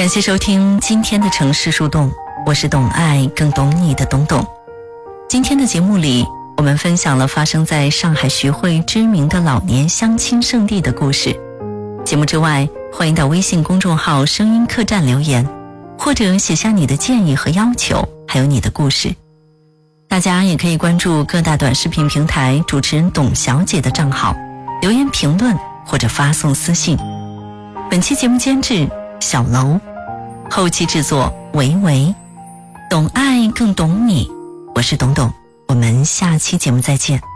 感谢收听今天的城市树洞，我是懂爱更懂你的董董。今天的节目里，我们分享了发生在上海徐汇知名的老年相亲圣地的故事。节目之外，欢迎到微信公众号声音客栈留言，或者写下你的建议和要求，还有你的故事。大家也可以关注各大短视频平台主持人董小姐的账号，留言评论或者发送私信。本期节目监制小楼，后期制作维维，懂爱更懂你，我是董董，我们下期节目再见。